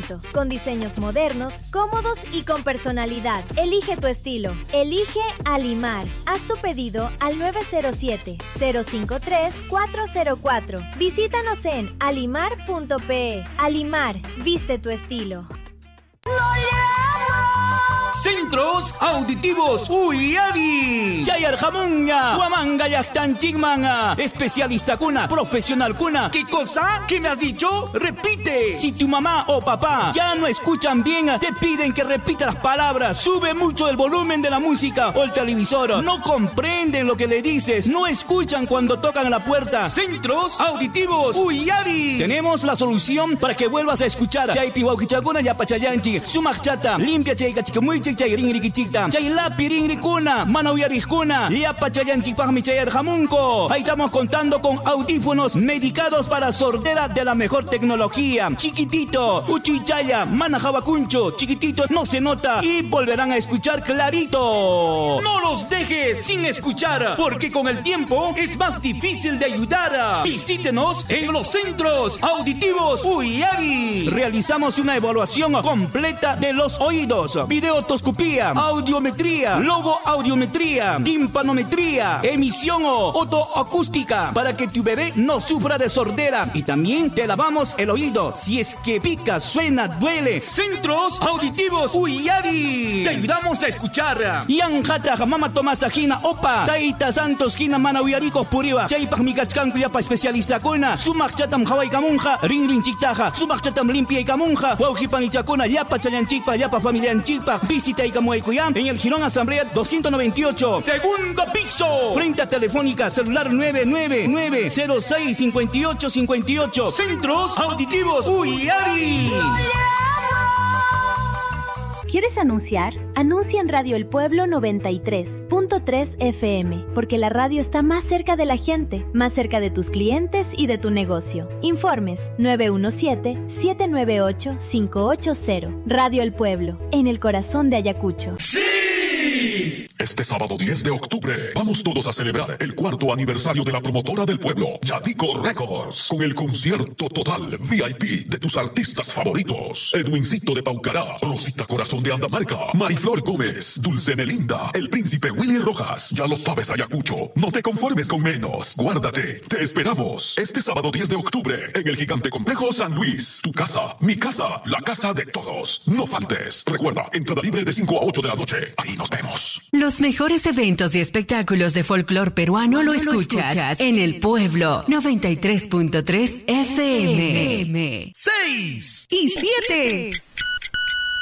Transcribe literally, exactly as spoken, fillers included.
completo, con diseños modernos, cómodos y con personalidad. Elige tu estilo. Elige Alimar. Haz tu pedido al nueve cero siete, cero cinco tres, cuatro cero cuatro. Visítanos en alimar punto pe. Alimar, viste tu estilo. Centros Auditivos Uyari Chayar Jamunga Huamanga Yachtan Chigmanga. Especialista cuna, profesional cuna. ¿Qué cosa? ¿Qué me has dicho? Repite. Si tu mamá o papá ya no escuchan bien, te piden que repita las palabras. Sube mucho el volumen de la música o el televisor. No comprenden lo que le dices. No escuchan cuando tocan la puerta. Centros Auditivos Uyari. Tenemos la solución para que vuelvas a escuchar. Chay piwaukichakuna yapachayanchi. Sumachata. Limpia chay kachikamuy chay rinrikichikta. Chay lapi rinrikuna. Manauyarijkuna. Yapachayanchikpajmi chayar jamunko. Ahí estamos contando con audífonos medicados para sordera de la mejor tecnología. Chiquitito. Uchichaya. Manajabakuncho. Chiquitito. No se nota. Y volverán a escuchar clarito. No los dejes sin escuchar, porque con el tiempo es más difícil de ayudar. Visítenos en los Centros Auditivos Uyari. Realizamos una evaluación completa de los oídos, videotoscopía, audiometría, logoaudiometría, timpanometría, emisión o otoacústica, para que tu bebé no sufra de sordera. Y también te lavamos el oído si es que pica, suena, duele. Centros Auditivos Uyari. Te ayudamos a escuchar. Yanjata mama tomasajina opa. Taita Santos kina mana uyaricos puriba. Chaypaj mikachkanku yapa especialista kuna. Sumak chatam hawai kamunja. Ring ring chiktaja. Sumak chatam limpia y kamunja. Waujipan y chakuna. Yapa chayanchikpa. Yapa familianchikpa. Visita y kamuaykuyan. En el Girón Asamblea doscientos noventa y ocho. Segundo piso. Frente a Telefónica. Celular nueve nueve nueve cero seis cinco ocho cinco ocho. Centros Auditivos Uyari. ¿Quieres anunciar? Anuncia en Radio El Pueblo noventa y tres punto tres F M, porque la radio está más cerca de la gente, más cerca de tus clientes y de tu negocio. Informes nueve uno siete, siete nueve ocho, cinco ocho cero. Radio El Pueblo, en el corazón de Ayacucho. ¡Sí! Este sábado diez de octubre vamos todos a celebrar el cuarto aniversario de la promotora del pueblo, Yadico Records, con el concierto total V I P de tus artistas favoritos: Edwincito de Paucará, Rosita Corazón de Andamarca, Mariflor Gómez, Dulce Nelinda, el príncipe Willy Rojas. Ya lo sabes, Ayacucho, no te conformes con menos. Guárdate, te esperamos este sábado diez de octubre en el gigante complejo San Luis. Tu casa, mi casa, la casa de todos. No faltes. Recuerda, entrada libre de cinco a ocho de la noche. Ahí nos vemos. Los mejores eventos y espectáculos de folclor peruano lo escuchas, lo escuchas en El Pueblo noventa y tres punto tres F M. seis y siete.